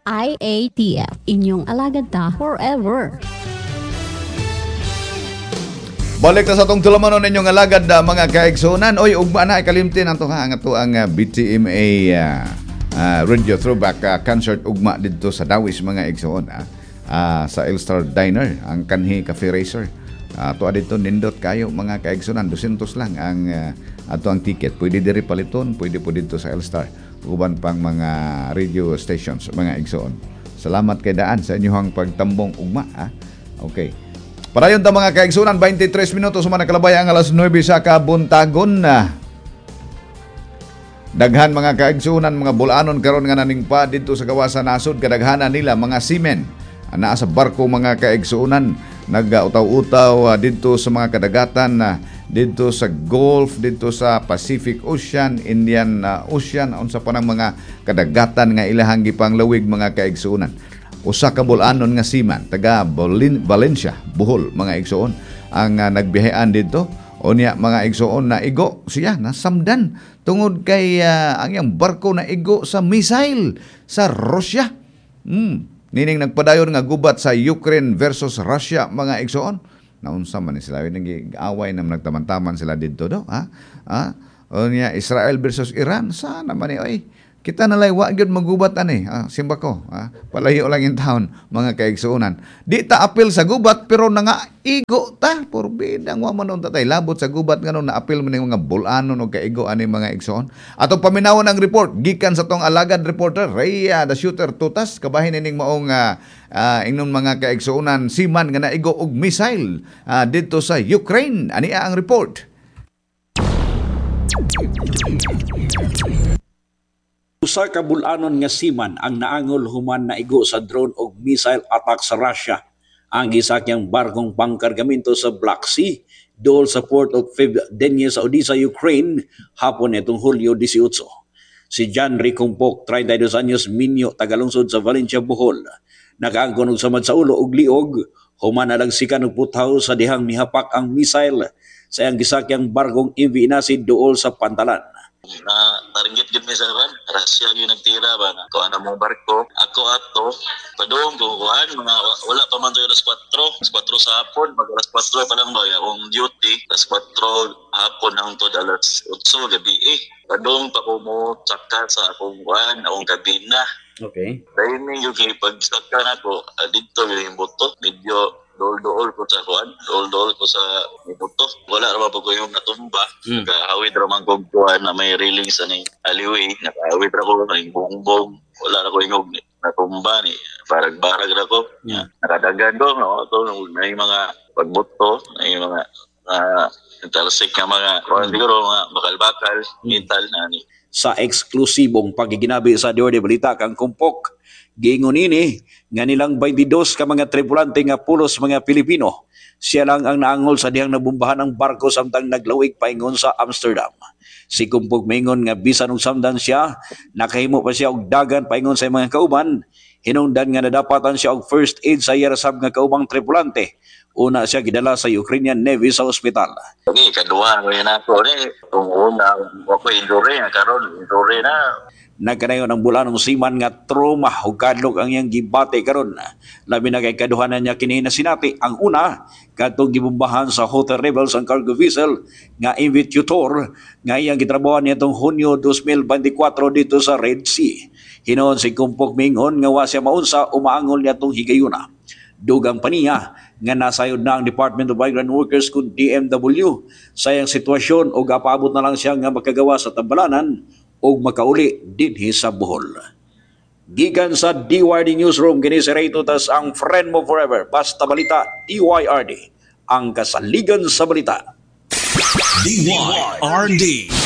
IATF, inyong alagad ta forever. Balik na sa itong tulamanon ninyong alagad mga kaigsunan. Oy, ugma na ikalimtin ang BTMA Radio Throwback Concert ugma dito sa Dawis mga igsuon sa Elstar Diner, ang kanhi cafe racer. Tuwa dito nindot kayo mga kaigsunan, 200 lang ang ato ang ticket. Pwede diri paliton, pwede po dito sa Elstar. Uban pang mga radio stations mga igsuon. Salamat kay daan sa inyong pagtambong ugma. Okay. Parayon ta mga kaigsunan, 23 minutos man nakalabay ang alas 9 sa kabuntagon na. Daghan mga kaigsunan, mga bulanon karon nga naningpa dito sa kawasan nasod, kadaghanan nila mga seamen naa sa barko mga kaigsunan, nag-utaw-utaw dito sa mga kadagatan dito sa Gulf, dito sa Pacific Ocean, Indian Ocean, unsa pa nang mga kadagatan nga ilahang gipanglawig mga kaigsunan. Usa ka bulanon nga seaman taga Valencia, Bohol mga igsoon ang nagbiyahean dito. Unya mga igsoon na igo siya nasamdan tungod kay ang iyang barko na igo sa missile sa Russia. Nining nagpadayon nga gubat sa Ukraine versus Russia mga igsoon. Naunsa man ni sila nag-away na nagtaman-taman sila dito do Unya Israel versus Iran sana man oy. Kita nalay wa gyud magubat ani. Simba ko, palayo lang in town mga kaigsuonan. Di ta apil sa gubat pero nga igo ta. Porbidang wa man tatay labot sa gubat ngano na apil man mga bulanon o kaigo ani mga igsoon. Ato paminawon ang report gikan sa tong alagad reporter Rhea the Shooter Tutas kabahin ining maong ingnon mga kaigsuonan siman nga naigo og missile dito sa Ukraine. Ani ang report. Usa ka bulanon nga seaman ang naangol human na igo sa drone og missile attack sa Russia. Ang gisakyang barkong pangkargamento sa Black Sea dool sa port of Fevdenie sa Odessa, Ukraine hapon itong Hulyo 18. Si John Ricompok, 32 anyos, minyo, tagalungsod sa Valencia, Bohol. Nakaangkon og samad sa ulo og liog, human nalagsikan og putaw sa dihang mihapak ang missile sa iyang gisakyang barkong MV Inasid dool sa Pantalan. Na naringgit gid mi sa ran Russia gyud nagtira ba ko ana mong barko ako ato padung kuan mga wala pa man to alas 4 sa hapon mag alas 4 pa lang ba yung duty alas 4 hapon ang to alas 8 gabi padung pa ko mo tsaka sa akong kuan akong kabina. Okay, timing yung pagsaka nako dito yung buto medyo dol-dol ko sa kuan, dol-dol ko sa buto. Wala ra pa ko yung natumba. Kahawid ra man ko kuan na may railing sa ning alleyway. Nakahawid ra ko ng bongbong. Wala ra ko yung natumba ni barag-barag ra ko. Nakadagan ko no to may mga pagbuto, may mga intersect nga mga siguro mga bakal-bakal, metal na ni. Sa eksklusibong pagiginabi sa Dior de Balita kang Kumpok, giingon ini nga nilang 22 ka mga tripulante nga pulos mga Pilipino. Siya lang ang naangol sa dihang nabumbahan ang barko samtang naglawig paingon sa Amsterdam. Si Kumpok maingon nga bisan og samdan siya, nakahimo pa siya og dagan paingon sa mga kauban. Hinungdan nga nadapatan siya og first aid sa yarasab nga kaubang tripulante. Una siya gidala sa Ukrainian Navy sa ospital. Okay, kadua ko yan ako ni kung una ako injury karon injury na. Nagkanayon ang bulanong seaman nga trauma ug kadlok ang iyang gibate karon. Labi na kay kaduhanan niya kini na sinati. Ang una kadtong gibombahan sa Houthi rebels ang cargo vessel nga MV Tutor nga iyang gitrabahoan nitong Hunyo 2024 dito sa Red Sea. Hinoon si Kumpok mingon nga wa siya maunsa umaangol niya tong higayuna. Dugang pa niya nga nasayod na ang Department of Migrant Workers kung DMW sa iyang sitwasyon o gapabot na lang siya nga makagawa sa tambalanan o makauli dinhi sa Bohol. Gikan sa DYRD Newsroom, kini si Ray Tutas, ang friend mo forever. Basta balita, DYRD, ang kasaligan sa balita. DYRD.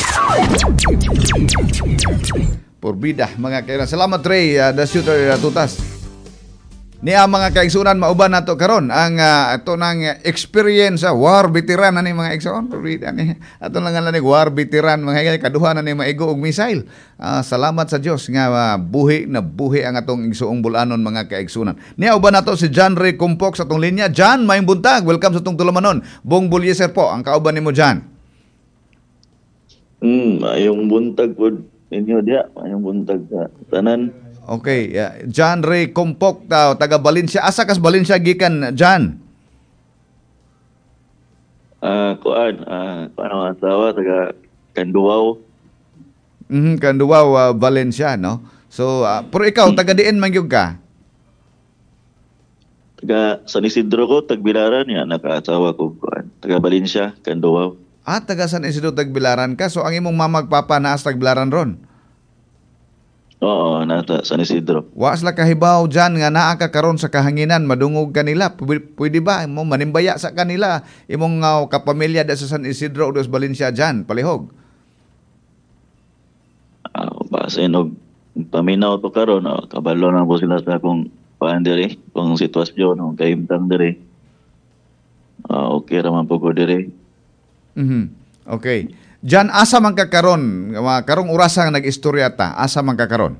Porbida mga kailan. Salamat Ray, the Shooter Tutas. Niya mga kaigsunan mauban nato karon ang ato nang experience war veteran ani mga igsoon porbida ni ato lang ni war veteran mga kaduha na ni maigo og missile. Salamat sa Dios nga buhi na buhi ang atong igsuong bulanon mga kaigsunan. Niya uban nato si John Ray Kumpok sa atong linya. John, maayong buntag. Welcome sa atong tulamanon. Bong Bulyeser po ang kauban nimo John. Maayong buntag po ninyo dia, maayong buntag sa tanan. Okay, John Ray Compok taga Valencia. Asa kas Valencia gikan, John? Kuan ang asawa taga Kanduaw. Kanduaw, Valencia, no? So, pero ikaw, taga diin man gyud ka? Taga San Isidro ko, Tagbilaran, ya nakaasawa ko kuan. Taga Valencia, Kanduaw. Taga San Isidro, Tagbilaran ka. So, ang imong mamagpapa na as Tagbilaran ron? Oo, nata San Isidro. Wa sila kahibaw dyan nga naa ka karon sa kahanginan, madungog kanila. Pwede ba mo manimbaya sa kanila imong kapamilya da sa San Isidro o sa Valencia dyan, palihog? Base og paminaw to karon, kabalo na po sila sa akong paan diri, kung sitwasyon, kung kahimtang diri. Okay raman po ko diri. Okay. Diyan, asa man ka karon? Karong orasa nga nag-istorya ta, asa man ka karon?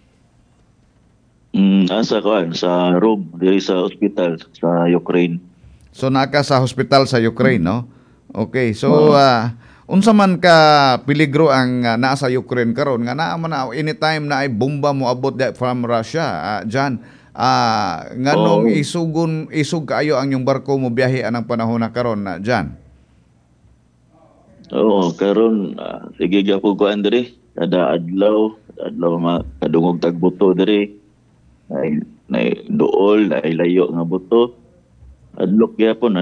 Asa ko sa Rome, diri sa ospital sa Ukraine. So naka sa hospital sa Ukraine, no? Okay. So unsa man ka peligro ang naa sa Ukraine karon nga naa man anytime na ay bomba mo abot from Russia, Diyan. Nganong isug kaayo ang yung barko mo biyahe anang panahon na karon, Diyan? Oo, karon sige gyapon ko diri. Kada adlaw kadungog tagbuto diri. Nay duol, nay layo nga buto. Adlok gyapon.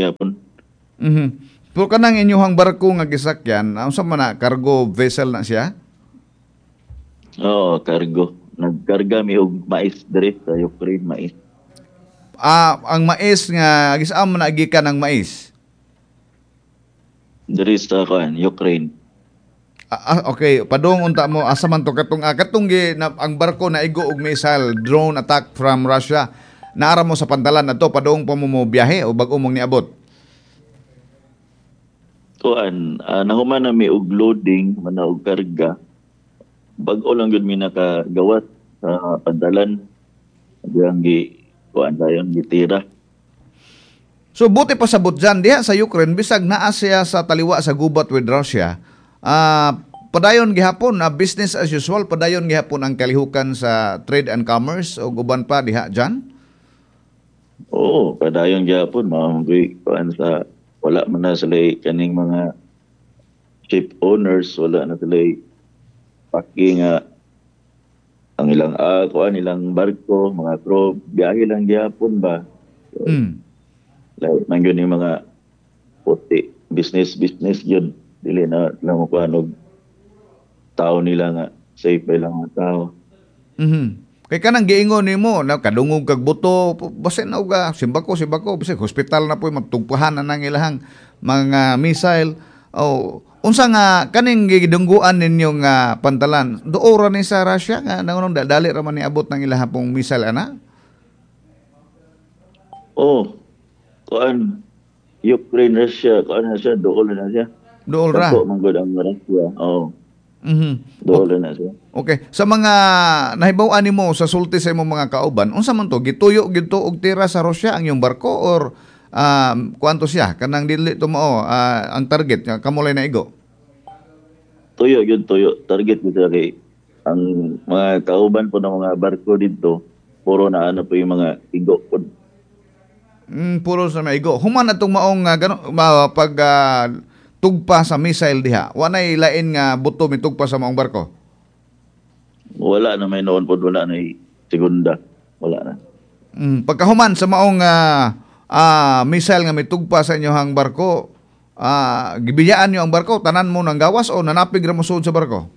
Pero kanang inyong barko nga gisakyan, unsa man na cargo vessel na siya? Oo, cargo. Nagkarga mi og mais diri sa Ukraine, mais. Ang mais nga gisam man gikan ang mais. Diri sa Ukraine. Okay, padung unta mo asa man to katong ang barko na igo og missile drone attack from Russia. Naara mo sa pantalan adto padung pa mo biyahe o bag-o mong niabot. Nahuman na mi og loading man og karga. Bag-o lang gyud mi nakagawas sa pantalan. Diyan dayon gitira. So buti pa sabot dyan, diha sa Ukraine, bisag naa siya sa taliwa sa gubat with Russia, padayon gihapon, business as usual, padayon gihapon ang kalihukan sa trade and commerce o guban pa diha dyan? Oo, padayon gihapon, sa wala man na sila kaning mga ship owners, wala na sila paki nga ang ilang barko, mga crew, biyahe lang gihapon ba? So, lang yun yung mga puti, business yun. Dili na lang mo kuhanog tao nila nga, safe ba lang ang tao. Kay kanang giingon nimo na kadungog kag buto, basin na uga, simbako, basin hospital na po magtugpahan na nang ilahang mga missile. Unsa nga kaning gidungguan ninyong pantalan, doora ni sa Russia nga nangunong dali ra man niabot ng ilahang pong missile ana? Ukraine, Russia, na siya, dool na siya. Dool ra? Ako, manggod ang Russia. Dool na siya. Okay. Sa mga nahibaw-an nimo sa sulti sa imong mga kauban, unsa man to? Gituyo og tira sa Russia ang iyong barko or kuanto siya? Kanang dili to mao ang target, kamulay na igo? Tuyo. Target ko kay ang mga kauban po ng mga barko dito, puro na po yung mga igo po. Puro sa maigo. Human atong maong pag tugpa sa missile diha. Wanay lain nga buto mitugpa sa maong barko. Wala na may noon po, wala na segunda. Wala na. Pagkahuman sa maong missile nga mitugpa sa inyohang barko, gibiyaan niyo ang barko, tanan mo nang gawas o nanapig ra mo sud sa barko?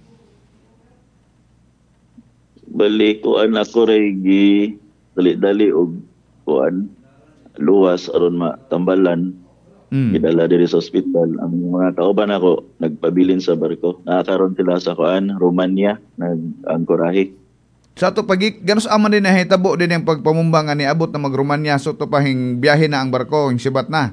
Bali kuan ako ray dali-dali og kuan luwas aron matambalan. Gidala diri sa ospital. Ang mga kauban ako nagpabilin sa barko. Nakakaroon sila sa kuan Romania, nag-angkorahe. Sa to ganos aman din nahitabo din ang pagpamumbang ni abot na mag-Romania, so to pahing biyahe na ang barko, ang sibat na.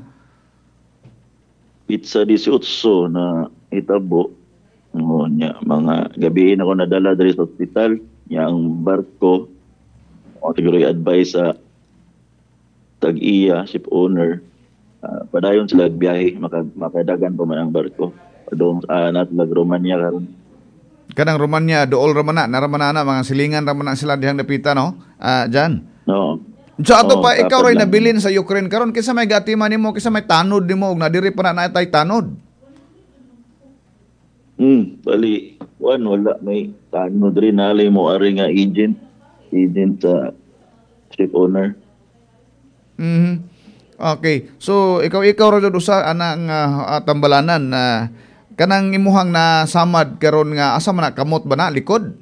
Pizza 18 na hitabo. Mga gabi na ako nadala diri sa ospital. Yang barko, siguro i-advise sa tag-iya, ship owner, padayon sila biyahe, makadagan pa man ang barko. Padong natlag Romania karon. Kanang Romania dool raman na mga silingan raman na sila dihang napita no. Jan. No. So ato pa ikaw tapad ray lang. nabilin sa Ukraine karon kisa may gatiman nimo kisa may tanod nimo ug nadiri pa na natay tanod. Bali, wala may tanod rin nalay mo ari nga agent sa ship owner. Okay. So ikaw ra jud usa anang tambalanan na kanang imuhang nasamad karon nga asa man na kamot ba na likod?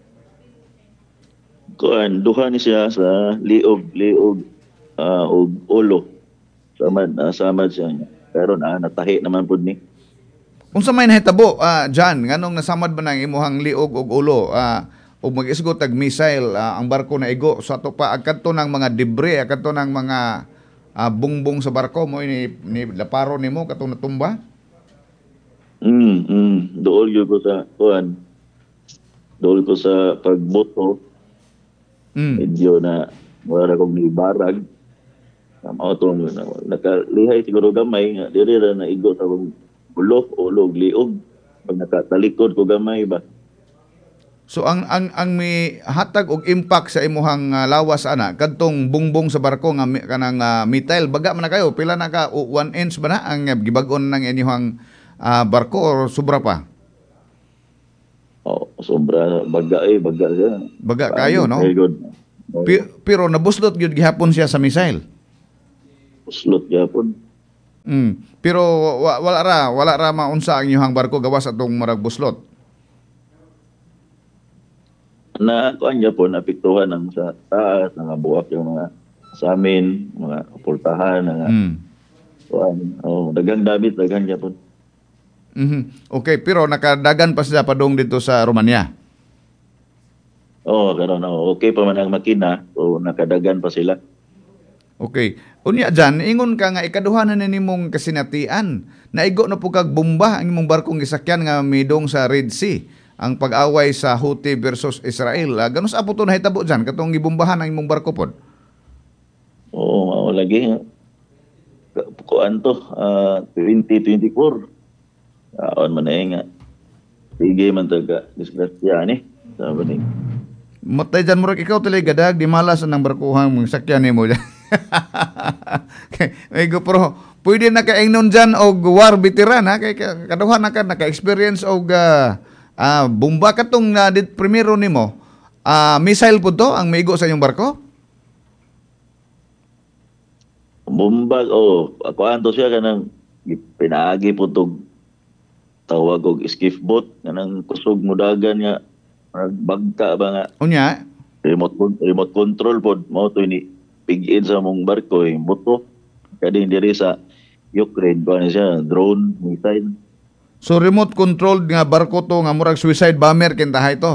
Kuan duha ni siya sa liog og ulo. Samad siya. Pero natahi naman pud ni. Unsa may nahitabo Jan nganong nasamad ba nang imuhang liog og ulo ug mag-isgot tag missile ang barko na igo so ato pa agkadto ng mga debris agkadto ng mga bungbong sa barko mo ni laparo nimo katong natumba? Dool yun ko sa kuan. Dool ko sa pagboto. Medyo na wala kong nibarag. Mao to nakalihay siguro gamay nga diri ra na igo sa akong ulo liog pag nakatalikod ko gamay ba. So ang may hatag og impact sa imuhang lawas ana kadtong bungbong sa barko nga kanang metal baga man na kayo pila na ka 1 inch ba na ang gibag-on ng inyong barko or sobra pa? Sobra baga siya. Baga kayo no? Oh, Pero nabuslot gyud gihapon siya sa missile. Buslot gyapon. Pero wala ra maunsa ang inyong barko gawas atong marag buslot. Na kuan gyapon napiktuhan ng sa taas nga buwak yung mga sa amin, mga portahan nga. Kuan, dagang damit dagang gyapon. Okay, pero nakadagan pa sila padung dito sa Romania. Karon okay pa man ang makina, so nakadagan pa sila. Okay. Unya dyan, ingon ka nga ikaduha na nimong kasinatian. Naigo na po kag bomba ang imong barkong gisakyan nga midong sa Red Sea. Ang pag-away sa Houthi versus Israel. Ganun sa apo to nahitabo dyan, katong gibombahan ang imong barko pod? Oo, lagi. Kuan to, 2024. Kaon man nga. Sige man taga disgrasya ni. Sabi ni. Matay dyan murag ikaw talaga gadag di malas ang barkuhang mong sakyan nimo dyan. Ay pero pwede na kaingnon dyan og war veteran ha kay kaduha na ka naka-experience og bomba katong dit primero nimo. Missile pud to ang maigo sa inyong barko? Bomba kuan to siya kanang pinaagi pud tog tawag og skiff boat kanang kusog mudagan nga bagka ba nga Unya remote control pod mao to ni pig-in sa mong barko moto kading diri sa Ukraine kuan siya drone missile. So remote controlled nga barko to nga murag suicide bomber kintahay to.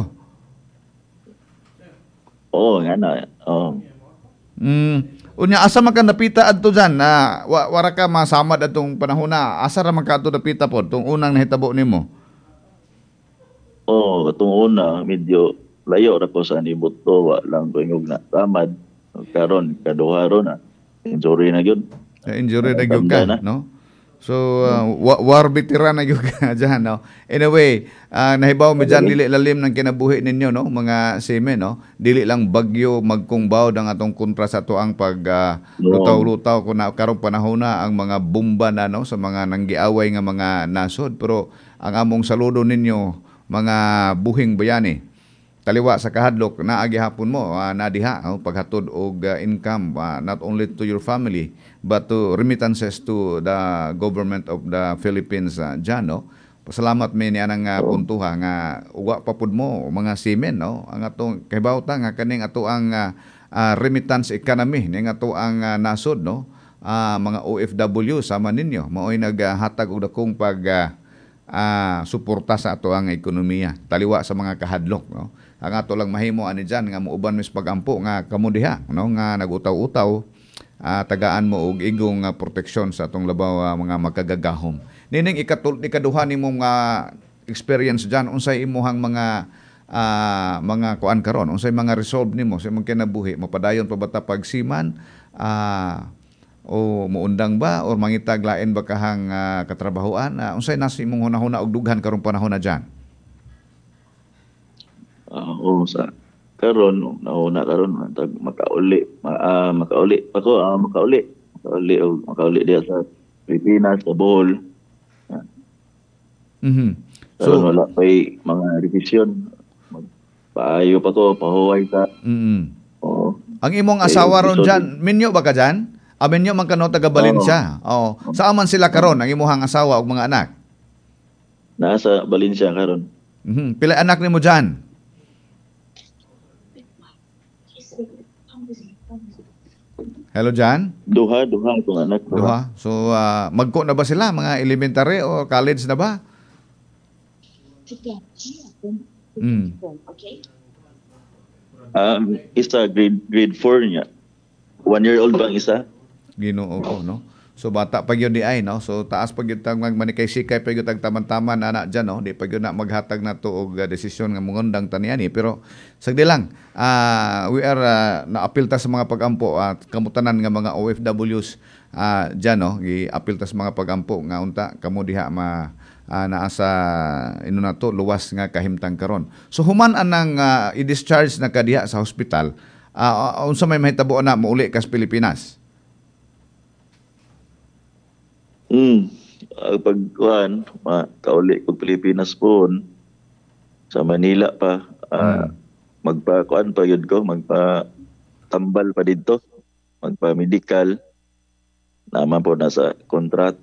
Nga na. Unya asa man ka napita adto dyan na wara ka masamad atong panahon na asa ra man ka adto napita pod tong unang nahitabo nimo? Katong una medyo layo ra ko sa nibot to wa lang ko ingog na tamad karon kaduha ron na injury na gyud. Injury na gyud ka, no? So war veteran na gyud ka dyan, no? Anyway, nahibaw mi dyan dili lalim ng kinabuhi ninyo, no? Mga seamen, no? Dili lang bagyo magkungbaw ang atong kontra sa tuang pag lutaw-lutaw ko na karong panahon na ang mga bomba na, no? Sa mga nanggiaway nga mga nasod. Pero ang among saludo ninyo mga buhing bayani taliwa sa kahadlok na agihapon mo nadiha paghatod og income not only to your family but to remittances to the government of the Philippines dyan, no? Pasalamat mi ni anang puntuha nga uwa pa pud mo mga seamen, no? Ang atong kahibawta nga kaning ato ang remittance economy ning ato ang nasod, no? Mga OFW sama ninyo maoy naghatag og dakong pag suporta sa ato ang ekonomiya taliwa sa mga kahadlok, no? Ang ato lang mahimo ani dyan nga muuban mis pagampo nga kamo diha, no? Nga nagutaw-utaw tagaan mo og igong proteksyon sa atong labaw mga magkagagahom. Nining ikaduha nimong experience dyan unsay imuhang mga kuan karon unsay mga resolve nimo sa imong kinabuhi mapadayon pa bata pagsiman o muundang ba or mangitag lain ba kahang katrabahoan unsay nasi imong hunahuna og dughan karong panahon na dyan? Oo, sa karon nauna karon makauli makauli pa ko makauli diya sa Pilipinas sa Bohol. Mhm. Karon So, wala pa'y mga revision. Paayo pa ko, pahuway ka. Oo. ang imong Kay asawa ron episode. dyan, minyo ba ka dyan? Minyo man kano taga Valencia. Oo. Saan man sila karon ang imong asawa ug mga anak? Nasa Valencia karon. Mhm. Pila anak nimo dyan? Hello Jan? Duha akong anak. Duha. So, magko na ba sila? Mga elementary o college na ba? Mm. Isa grade 4 niya. 1 year old bang isa? Ginoo ko, no? So, bata pa yun di ay, no? So, taas pa yun tang magmanikay-sikay pa yun tang taman-taman na anak dyan, no? Di pa yun na maghatag na to og desisyon nga mungundang tanian, eh. Pero, sagdi lang, we are naapilta sa mga pagampo at kamutanan nga mga OFWs dyan, no? Giapilta sa mga pagampo nga unta, kamo diha naa sa ino na to, luwas nga kahimtang karon. So, human anang i-discharge na kadiha sa hospital, unsa may mahitabo na mauli kas Pilipinas? Pagkuhan, kauli ko Pilipinas po sa Manila pa. Magpakuan pa yun ko, magpatambal pa dito, magpa-medical. Naman po nasa kontrata